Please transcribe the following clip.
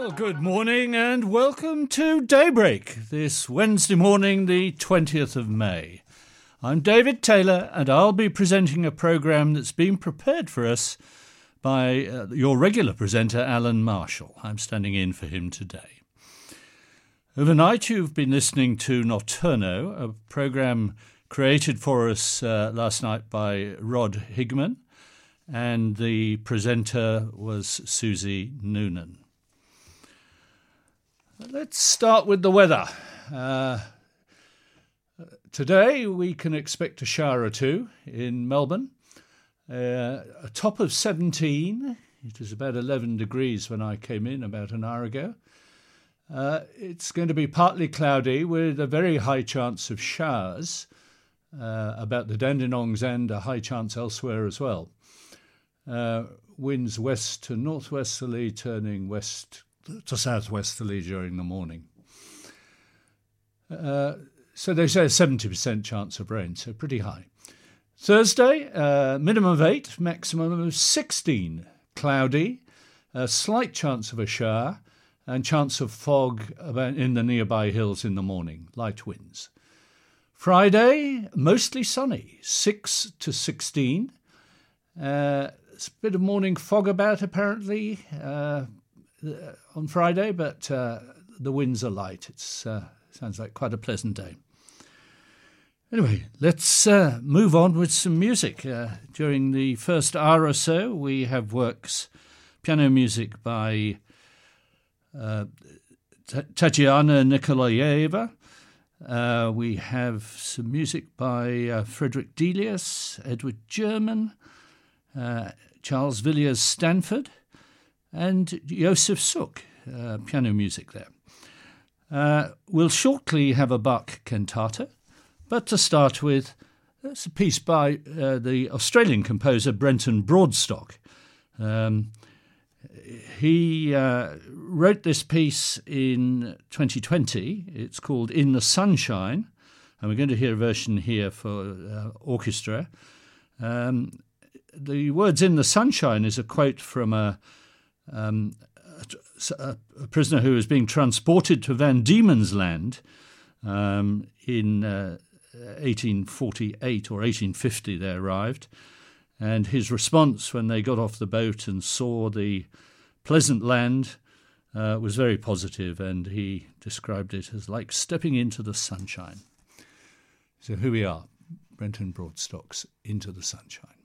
Well, good morning and welcome to Daybreak, this Wednesday morning, the 20th of May. I'm David Taylor and I'll be presenting a programme that's been prepared for us by your regular presenter, Alan Marshall. I'm standing in for him today. Overnight, you've been listening to Nocturno, a programme created for us last night by Rod Higman, and the presenter was Susie Noonan. Let's start with the weather. Today we can expect a shower or two in Melbourne. A top of 17. It was about 11 degrees when I came in about an hour ago. It's going to be partly cloudy with a very high chance of showers about the Dandenongs and a high chance elsewhere as well. Winds west to northwesterly, turning west to southwesterly during the morning. So they say a 70% chance of rain, so pretty high. Thursday, minimum of 8, maximum of 16. Cloudy, a slight chance of a shower, and chance of fog in the nearby hills in the morning, light winds. Friday, mostly sunny, 6 to 16. A bit of morning fog about, apparently, on Friday, but the winds are light. It sounds like quite a pleasant day. Anyway, let's move on with some music. During the first hour or so, we have piano music by Tatiana Nikolaeva. We have some music by Frederick Delius, Edward German, Charles Villiers Stanford, and Josef Suk, piano music there. We'll shortly have a Bach cantata, but to start with, that's a piece by the Australian composer Brenton Broadstock. He wrote this piece in 2020. It's called In the Sunshine, and we're going to hear a version here for orchestra. The words In the Sunshine is a quote from a prisoner who was being transported to Van Diemen's Land in 1848 or 1850 they arrived, and his response when they got off the boat and saw the pleasant land was very positive, and he described it as like stepping into the sunshine. So here we are, Brenton Broadstock's Into the Sunshine.